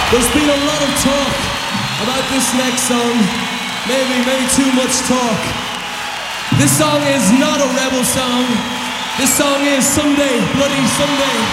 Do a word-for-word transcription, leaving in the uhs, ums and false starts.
There's been a lot of talk about this next song. Maybe, maybe too much talk. This song is not a rebel song. This song is Someday, Bloody Someday.